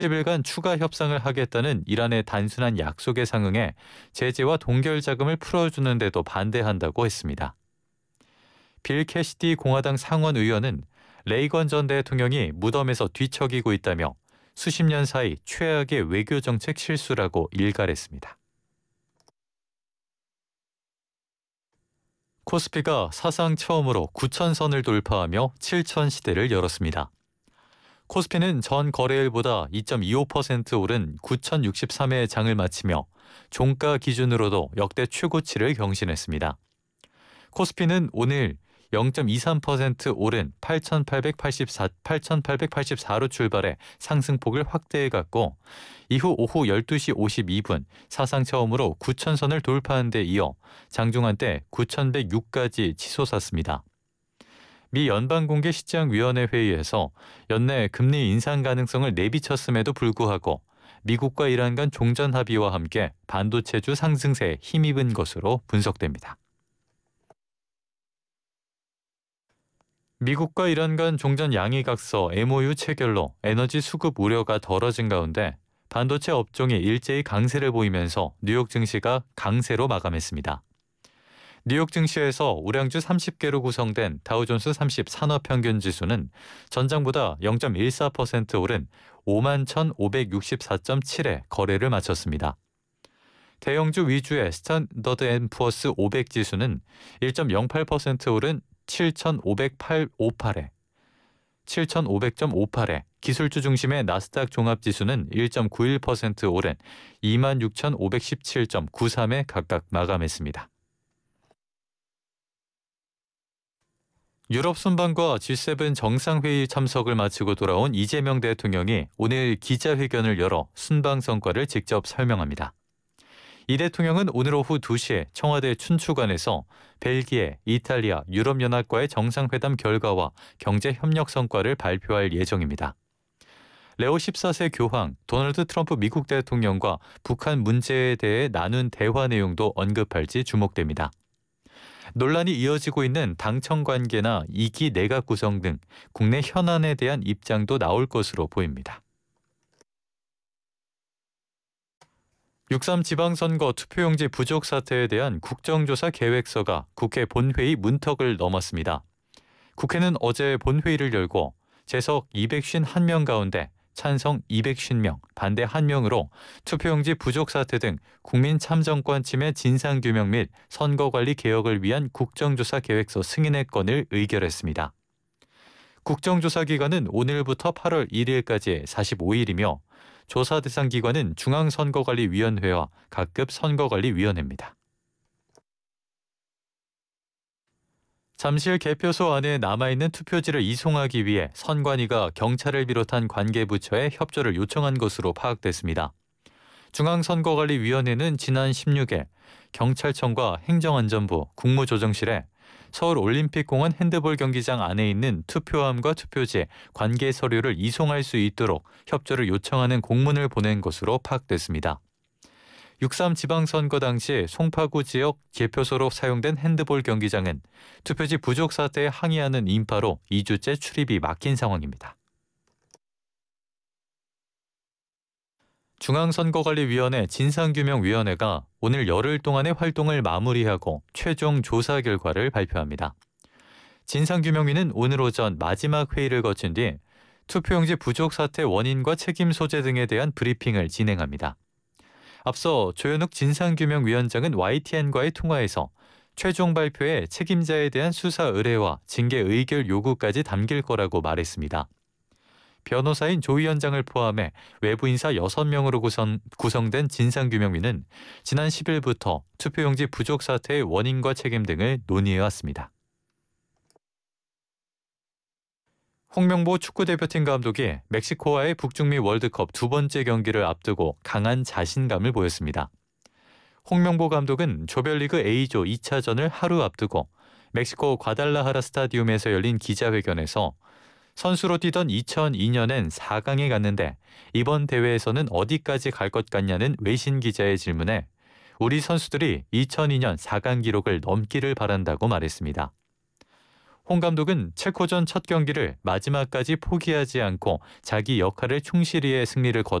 10일간 추가 협상을 하겠다는 이란의 단순한 약속에 상응해 제재와 동결 자금을 풀어주는 데도 반대한다고 했습니다. 빌 캐시디 공화당 상원 의원은 레이건 전 대통령이 무덤에서 뒤척이고 있다며 수십 년 사이 최악의 외교정책 실수라고 일갈했습니다. 코스피가 사상 처음으로 9,000선을 돌파하며 7,000 시대를 열었습니다. 코스피는 전 거래일보다 2.25% 오른 9,063회 장을 마치며 종가 기준으로도 역대 최고치를 경신했습니다. 코스피는 오늘 0.23% 오른 8,884로 출발해 상승폭을 확대해갔고 이후 오후 12시 52분 사상 처음으로 9,000선을 돌파한 데 이어 장중 한때 9,106까지 치솟았습니다. 미 연방공개시장위원회 회의에서 연내 금리 인상 가능성을 내비쳤음에도 불구하고 미국과 이란 간 종전 합의와 함께 반도체주 상승세에 힘입은 것으로 분석됩니다. 미국과 이란 간 종전 양해각서 MOU 체결로 에너지 수급 우려가 덜어진 가운데 반도체 업종이 일제히 강세를 보이면서 뉴욕 증시가 강세로 마감했습니다. 뉴욕 증시에서 우량주 30개로 구성된 다우존스 30 산업평균지수는 전장보다 0.14% 오른 51,564.7에 거래를 마쳤습니다. 대형주 위주의 스탠더드앤푸어스 500 지수는 1.08% 오른 7,500.58에 기술주 중심의 나스닥 종합지수는 1.91% 오른 26,517.93에 각각 마감했습니다. 유럽 순방과 G7 정상회의 참석을 마치고 돌아온 이재명 대통령이 오늘 기자회견을 열어 순방 성과를 직접 설명합니다. 이 대통령은 오늘 오후 2시에 청와대 춘추관에서 벨기에, 이탈리아, 유럽연합과의 정상회담 결과와 경제협력 성과를 발표할 예정입니다. 레오 14세 교황, 도널드 트럼프 미국 대통령과 북한 문제에 대해 나눈 대화 내용도 언급할지 주목됩니다. 논란이 이어지고 있는 당청 관계나 2기 내각 구성 등 국내 현안에 대한 입장도 나올 것으로 보입니다. 6.3 지방선거 투표용지 부족 사태에 대한 국정조사 계획서가 국회 본회의 문턱을 넘었습니다. 국회는 어제 본회의를 열고 재석 251명 가운데 찬성 250명, 반대 1명으로 투표용지 부족 사태 등 국민 참정권 침해 진상규명 및 선거관리 개혁을 위한 국정조사 계획서 승인의 건을 의결했습니다. 국정조사 기간은 오늘부터 8월 1일까지 45일이며 조사 대상 기관은 중앙선거관리위원회와 각급 선거관리위원회입니다. 잠실 개표소 안에 남아있는 투표지를 이송하기 위해 선관위가 경찰을 비롯한 관계부처에 협조를 요청한 것으로 파악됐습니다. 중앙선거관리위원회는 지난 16일 경찰청과 행정안전부, 국무조정실에 서울올림픽공원 핸드볼 경기장 안에 있는 투표함과 투표지, 관계 서류를 이송할 수 있도록 협조를 요청하는 공문을 보낸 것으로 파악됐습니다. 6.3 지방선거 당시 송파구 지역 개표소로 사용된 핸드볼 경기장은 투표지 부족 사태에 항의하는 인파로 2주째 출입이 막힌 상황입니다. 중앙선거관리위원회 진상규명위원회가 오늘 열흘 동안의 활동을 마무리하고 최종 조사 결과를 발표합니다. 진상규명위는 오늘 오전 마지막 회의를 거친 뒤 투표용지 부족 사태 원인과 책임 소재 등에 대한 브리핑을 진행합니다. 앞서 조현욱 진상규명위원장은 YTN과의 통화에서 최종 발표에 책임자에 대한 수사 의뢰와 징계 의결 요구까지 담길 거라고 말했습니다. 변호사인 조 위원장을 포함해 외부 인사 6명으로 구성된 진상규명위는 지난 10일부터 투표용지 부족 사태의 원인과 책임 등을 논의해왔습니다. 홍명보 축구대표팀 감독이 멕시코와의 북중미 월드컵 두 번째 경기를 앞두고 강한 자신감을 보였습니다. 홍명보 감독은 조별리그 A조 2차전을 하루 앞두고 멕시코 과달라하라 스타디움에서 열린 기자회견에서 선수로 뛰던 2002년엔 4강에 갔는데 이번 대회에서는 어디까지 갈 것 같냐는 외신 기자의 질문에 우리 선수들이 2002년 4강 기록을 넘기를 바란다고 말했습니다. 홍 감독은 체코전 첫 경기를 마지막까지 포기하지 않고 자기 역할을 충실히 해 승리를